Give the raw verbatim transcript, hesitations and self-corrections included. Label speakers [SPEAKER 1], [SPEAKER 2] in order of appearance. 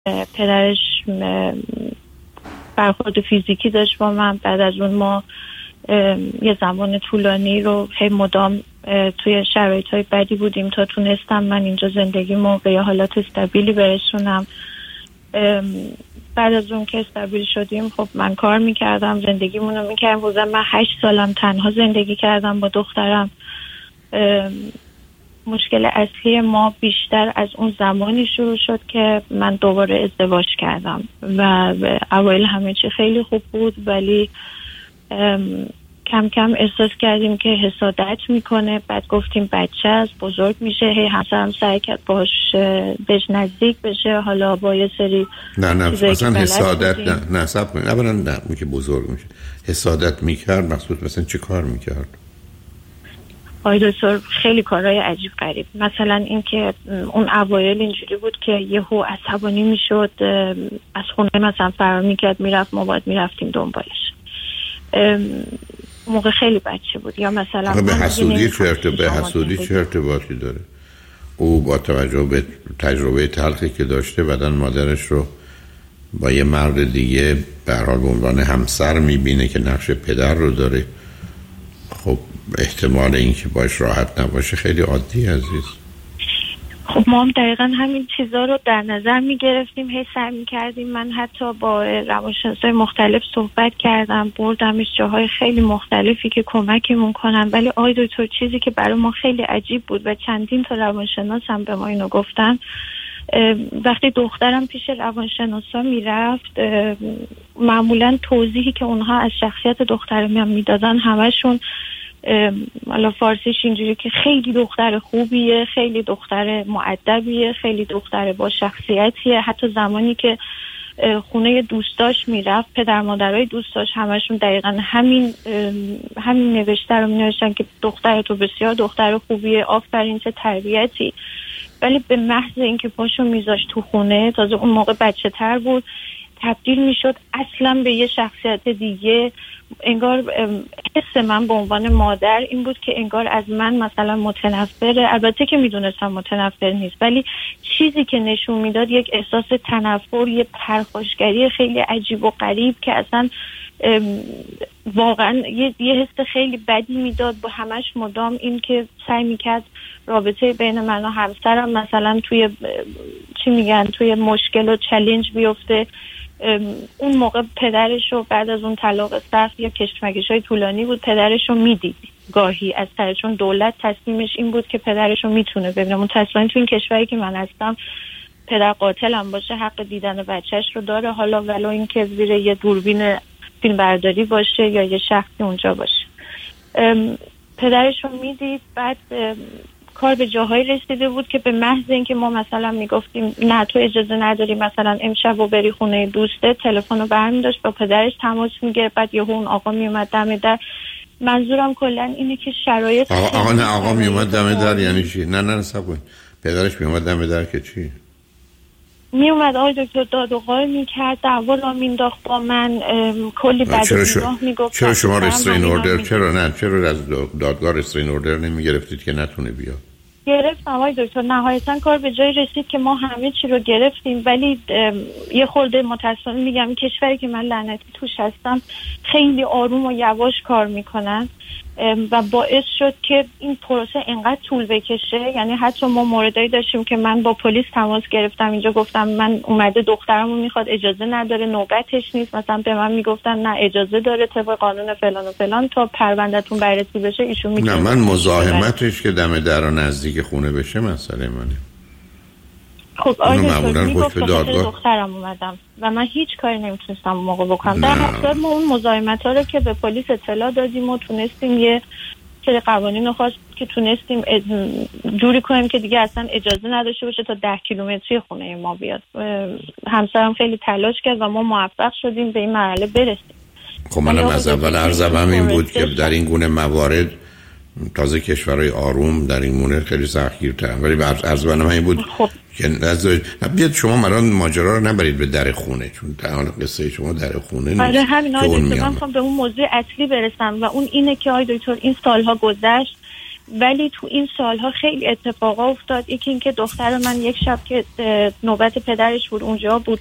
[SPEAKER 1] پدرش برخورد فیزیکی داشت با من. بعد از اون ما یه زمان طولانی رو هی مدام توی شرایط‌های بدی بودیم تا تونستم من اینجا زندگیمو به یه حالات استابیلی برسونم. بعد از اون که استابیل شدیم خب من کار میکردم، زندگیمون رو میکردم. بودم من هشت سالم تنها زندگی کردم با دخترم. مشکل اصلی ما بیشتر از اون زمانی شروع شد که من دوباره ازدواج کردم و اوایل همه چی خیلی خوب بود، ولی کم کم احساس کردیم که حسادت میکنه. بعد گفتیم بچه است، بزرگ میشه. هی همسرم سعی کرد باش بهش نزدیک بشه، حالا با یه سری
[SPEAKER 2] نه نه اصلا حسادت نه نه سب کنید اولا نه اون که بزرگ میشه حسادت میکرد. مخصوص مثلا چه کار میکرد؟
[SPEAKER 1] آی دکتر خیلی کارهای عجیب غریب. مثلا این که اون اوایل اینجوری بود که یهو عصبانی میشد، از خونه مثلا فرار میکرد میرفت، ما باید میرفتیم دنبالش. موقع خیلی بچه بود. یا مثلا
[SPEAKER 2] به حسودی چه ارتباطی به حسودی چه ارتباطی داره؟ او با توجه به تجربه تلخی که داشته بعدن مادرش رو با یه مرد دیگه به هر حال به عنوان همسر میبینه که نقش پدر رو داره. خب احتمال اینکه باش راحت نباشه خیلی عادی عزیز.
[SPEAKER 1] خب ما هم دقیقا همین چیزا رو در نظر می گرفتیم، هی سعی می کردیم. من حتی با روانشناسای مختلف صحبت کردم، بردمش جاهای خیلی مختلفی که کمکمون کنن. ولی آقای دکتر چیزی که برای ما خیلی عجیب بود و چندین تا روانشناس هم به ما اینو گفتن، وقتی دخترم پیش روانشناسا میرفت معمولا توضیحی که اونها از شخصیت دخترم میدادن همشون حالا فارسیش اینجوری که خیلی دختر خوبیه، خیلی دختر مؤدبیه، خیلی دختر با شخصیتیه. حتی زمانی که خونه دوستاش میرفت پدر مادرای دوستاش همشون دقیقا همین همین نوشته رو مینوشتن که دختر تو بسیار دختر خوبیه، آفرین چه تربیتی. ولی به محض اینکه پاشو میذاشت تو خونه، تازه اون موقع بچه تر بود، تبدیل میشد اصلا به یه شخصیت دیگه. انگار حس من به عنوان مادر این بود که انگار از من مثلا متنفره. البته که میدونستم متنفر نیست، ولی چیزی که نشون میداد یک احساس تنفر، یه پرخاشگری خیلی عجیب و غریب که اصلا واقعا یه, یه حس خیلی بدی میداد. با همش مدام این که سعی میکرد رابطه بین من و همسرم مثلا توی چی میگن توی مشکل و چالش بیفته. اون موقع پدرش رو بعد از اون طلاق سخت یا کشمکش های طولانی بود، پدرش رو میدید گاهی از طرفشون. دولت تصمیمش این بود که پدرش رو میتونه ببینم. متأسفانه تو این کشوری که من هستم پدر قاتلم باشه حق دیدن بچهش رو داره، حالا ولو این که زیر یه دوربین فیلم برداری باشه یا یه شخصی اونجا باشه. پدرش رو میدید. بعد کار به جاهای رسیده بود که به محض اینکه ما مثلا میگفتیم نه تو اجازه نداری مثلا امشب و بری خونه دوسته، تلفن رو برمی داشت با پدرش تماس میگرفت. بعد یهو اون آقا میومد دم در. منظورم کلا اینه که شرایط
[SPEAKER 2] آقا, آقا نه آقا میومد دم در یعنی چی؟ نه نه نصب کن. پدرش میومد دم در که چی؟
[SPEAKER 1] میومد آقای دکتر داد و غار میکرد، دعوا را مینداخت با من، کلی بدنگاه میگفت.
[SPEAKER 2] چرا شما رسترین اوردر چرا نه چرا از دادگاه رسترین اوردر نمیگرفتید که نتونه بیاد؟
[SPEAKER 1] گرفتم آقای دکتر، نهایتا کار به جای رسید که ما همه چی رو گرفتیم. ولی یه خورده متاسفانه میگم کشوری که من لعنتی توش هستم خیلی آروم و یواش کار میکنن و باعث شد که این پروسه اینقدر طول بکشه. یعنی حتی ما موردایی داشتیم که من با پلیس تماس گرفتم اینجا، گفتم من اومده دخترمو میخواد، اجازه نداره، نوبتش نیست. مثلا به من میگفتن نه اجازه داره طبق قانون فلان و فلان، تا پروندهتون بررسی بشه ایشون میتونه.
[SPEAKER 2] نه من مزاحمتش که دم در و نزدیک خونه بشه مسئله منه.
[SPEAKER 1] خب آره میگفت به خاطر دخترم اومدم و من هیچ کاری نمیتونستم اون موقع بکنم. در حقیقت ما اون مزاحمت ها رو که به پلیس اطلاع دادیم و تونستیم یه سری قوانین رو خواست که تونستیم جوری کنیم که دیگه اصلا اجازه نداشته باشه تا ده کیلومتری خونه ما بیاد. همسرم خیلی تلاش کرد و ما موفق شدیم به این مرحله برسیم.
[SPEAKER 2] خب منم از اول عرضم این بود که در این گونه موارد تازه کشورهای آروم در این مونه خیلی سختگیرتر، ولی عرض من این بود
[SPEAKER 1] خب.
[SPEAKER 2] که نظر بیاد شما مران ماجرا رو نبرید به در خونه، چون در قصه شما در خونه نیست.
[SPEAKER 1] آره همین آقای دکتر، من میخوام به اون موضوع اصلی برسم و اون اینه که آقای دکتر این سالها گذشت ولی تو این سالها خیلی اتفاقا افتاد. یکی این که دختر من یک شب که نوبت پدرش بود اونجا بود